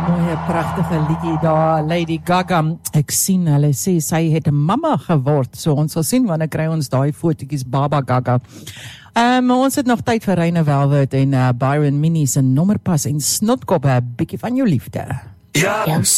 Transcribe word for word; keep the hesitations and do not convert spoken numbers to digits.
Mooie, pragtige liedjie daar, Lady Gaga. Ek sien, hulle sê sy het 'n mamma geword, so ons sal sien wanneer kry ons daai fotootjies Baba Gaga. Um, ons het nog tyd vir Reine Velvet en uh, Byron Minnie se nommerpas en Snotkop, 'n bietjie van jou liefde. Ja, ons